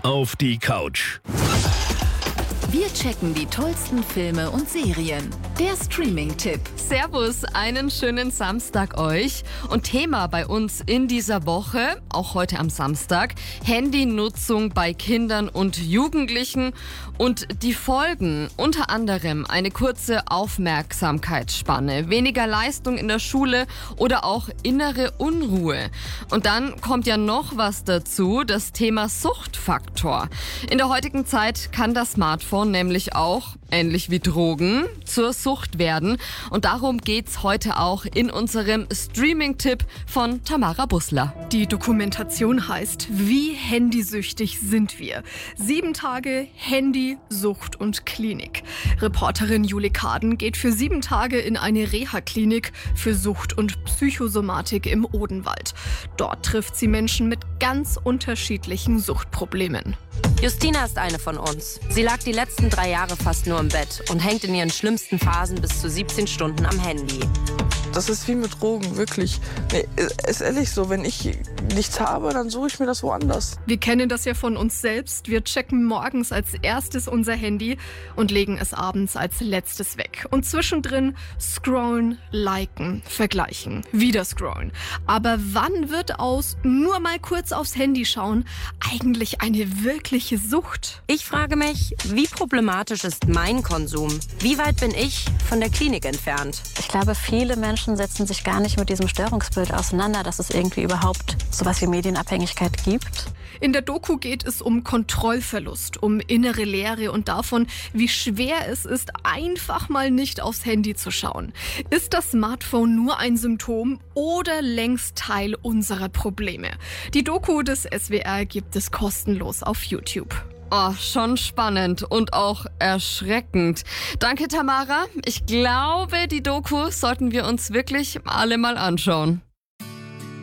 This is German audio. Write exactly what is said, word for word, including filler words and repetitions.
auf die Couch. Wir checken die tollsten Filme und Serien. Der Streaming-Tipp. Servus, einen schönen Samstag euch. Und Thema bei uns in dieser Woche, auch heute am Samstag, Handynutzung bei Kindern und Jugendlichen und die Folgen, unter anderem eine kurze Aufmerksamkeitsspanne, weniger Leistung in der Schule oder auch innere Unruhe. Und dann kommt ja noch was dazu, das Thema Suchtfaktor. In der heutigen Zeit kann das Smartphone nämlich auch, ähnlich wie Drogen, zur Sucht werden. Und darum geht's heute auch in unserem Streaming-Tipp von Tamara Bussler. Die Dokumentation heißt Wie handysüchtig sind wir? Sieben Tage Handy, Sucht und Klinik. Reporterin Julie Kaden geht für sieben Tage in eine Reha-Klinik für Sucht und Psychosomatik im Odenwald. Dort trifft sie Menschen mit ganz unterschiedlichen Suchtproblemen. Justina ist eine von uns. Sie lag die letzten drei Jahre fast nur im Bett und hängt in ihren schlimmsten Phasen bis zu siebzehn Stunden am Handy. Das ist wie mit Drogen, wirklich. Nee, ist ehrlich so, wenn ich nichts habe, dann suche ich mir das woanders. Wir kennen das ja von uns selbst. Wir checken morgens als erstes unser Handy und legen es abends als letztes weg. Und zwischendrin scrollen, liken, vergleichen, wieder scrollen. Aber wann wird aus nur mal kurz aufs Handy schauen eigentlich eine wirkliche Sucht? Ich frage mich, wie problematisch ist mein Konsum? Wie weit bin ich von der Klinik entfernt? Ich glaube, viele Menschen setzen sich gar nicht mit diesem Störungsbild auseinander, dass es irgendwie überhaupt sowas wie Medienabhängigkeit gibt. In der Doku geht es um Kontrollverlust, um innere Leere und davon, wie schwer es ist, einfach mal nicht aufs Handy zu schauen. Ist das Smartphone nur ein Symptom oder längst Teil unserer Probleme? Die Doku des S W R gibt es kostenlos auf YouTube. Oh, schon spannend und auch erschreckend. Danke, Tamara. Ich glaube, die Doku sollten wir uns wirklich alle mal anschauen.